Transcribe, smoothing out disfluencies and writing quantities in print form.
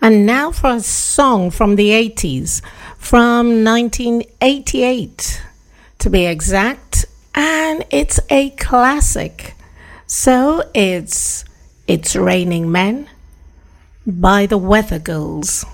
And now for a song from the 80s, from 1988 to be exact, and it's a classic. So it's Raining Men by the Weather Girls.